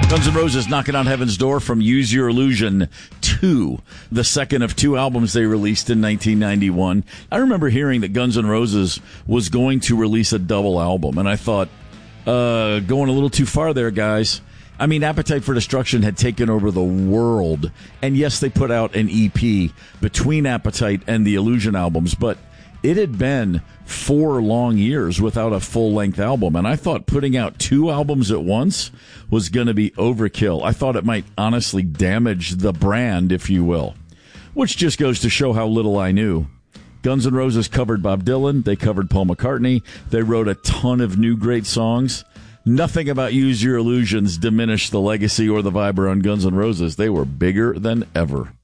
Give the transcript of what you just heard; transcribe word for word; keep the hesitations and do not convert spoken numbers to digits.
Guns N' Roses knocking on heaven's door from Use Your Illusion two, the second of two albums they released in nineteen ninety-one. I remember hearing that Guns N' Roses was going to release a double album, and I thought, uh, going a little too far there, guys. I mean, Appetite for Destruction had taken over the world, and yes, they put out an E P between Appetite and the Illusion albums, but it had been four long years without a full-length album, and I thought putting out two albums at once was going to be overkill. I thought it might honestly damage the brand, if you will, which just goes to show how little I knew. Guns N' Roses covered Bob Dylan. They covered Paul McCartney. They wrote a ton of new great songs. Nothing about Use Your Illusions diminished the legacy or the vibe around Guns N' Roses. They were bigger than ever.